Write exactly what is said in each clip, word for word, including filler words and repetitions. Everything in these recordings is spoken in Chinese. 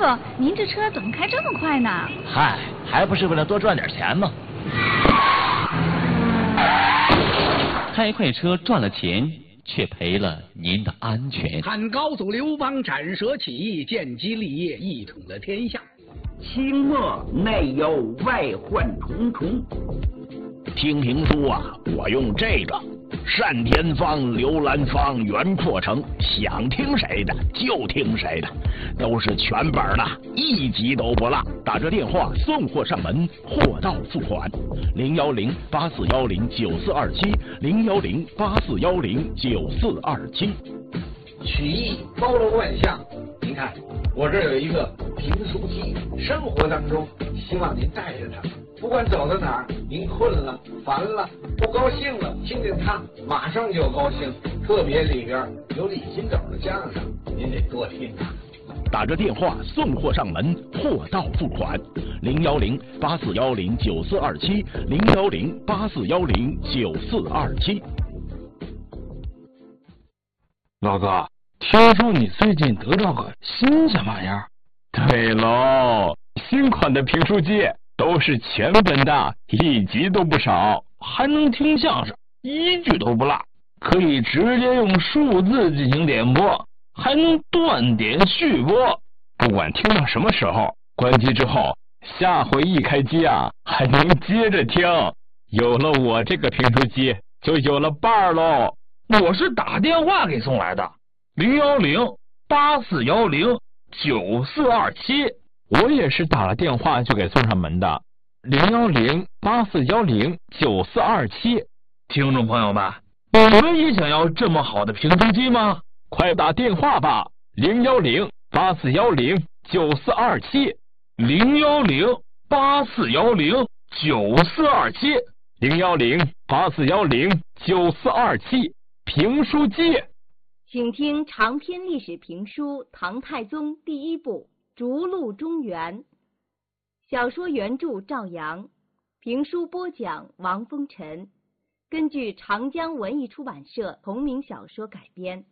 傅，您这车怎么开这么快呢？ 嗨，还不是为了多赚点钱吗？ 开快车赚了钱，却赔了您的安全。 汉高祖刘邦斩蛇起义，建基立业，一统了天下。 清末内忧外患重重。 听评书啊，我用这个单田芳、刘兰芳、袁阔成，想听谁的就听谁的，都是全本的，一集都不落。打这电话送货上门，货到付款。零幺零八四幺零九四二七，零幺零八四幺零九四二七。 曲艺包罗万象，您看我这儿有一个评书机，生活当中希望您带着它，不管走到哪儿，您困了、烦了、不高兴了，听见它马上就高兴。特别里边有李金斗的相声，您得多听它。 打着电话送货上门，货到付款。零幺零八四幺零九四二七，零幺零八四幺零九四二七。 老哥，听说你最近得到个新什么玩意儿？ 对喽，新款的评书机都是全本的，一集都不少， 还能听相声，一句都不落，可以直接用数字进行点播，还能断点续播， 不管听到什么时候，关机之后，下回一开机啊，还能接着听。有了我这个评书机，就有了伴儿喽。 我是打电话给送来的，零幺零八四幺零九四二七。 我也是打了电话就给送上门的，零幺零八四幺零九四二七。 听众朋友们，你们也想要这么好的评书机吗？ 快打电话吧，零幺零八四幺零九四二七， 零幺零八四幺零九四二七， 零幺零八四幺零九四二七。评书机， 请听长篇历史评书《唐太宗》第一部《逐鹿中原》，小说原著赵阳，评书播讲王风尘，根据长江文艺出版社同名小说改编。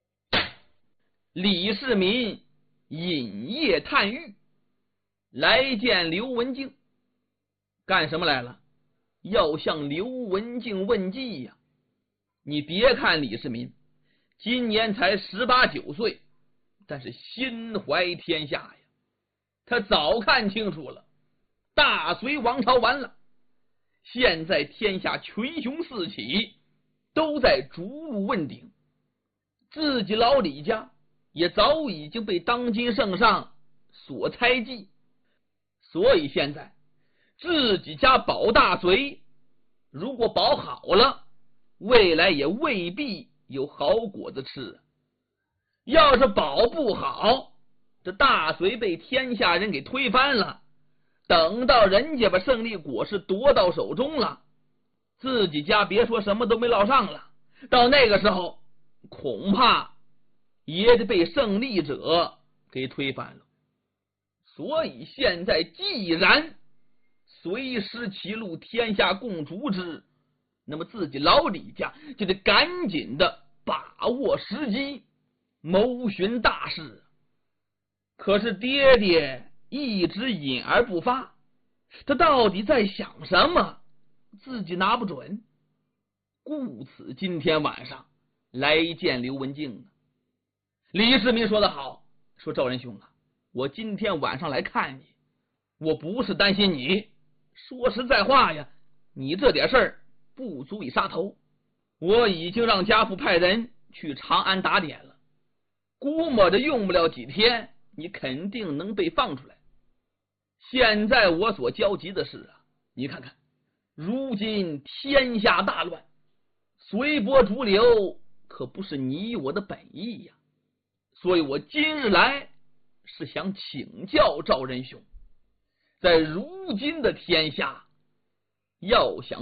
李世民饮夜探狱，来见刘文静，干什么来了？要向刘文静问计呀！你别看李世民今年才十八九岁，但是心怀天下呀。他早看清楚了，大隋王朝完了，现在天下群雄四起，都在逐鹿问鼎，自己老李家也早已经被当今圣上所猜忌，所以现在自己家保大隋，如果保好了，未来也未必有好果子吃。要是保不好，这大隋被天下人给推翻了，等到人家把胜利果实夺到手中了，自己家别说什么都没落上了，到那个时候恐怕也得被胜利者给推翻了。所以现在既然隋失其路，天下共逐之，那么自己老李家就得赶紧的把握时机，谋寻大事。可是爹爹一直隐而不发，他到底在想什么，自己拿不准。故此今天晚上来见刘文静。李世民说得好，说赵仁兄啊，我今天晚上来看你，我不是担心你，说实在话呀，你这点事儿不足以杀头，我已经让家父派人去长安打点了，估摸着用不了几天，你肯定能被放出来。现在我所焦急的是啊，你看看，如今天下大乱，随波逐流可不是你我的本意呀。所以我今日来是想请教赵仁兄，在如今的天下，要想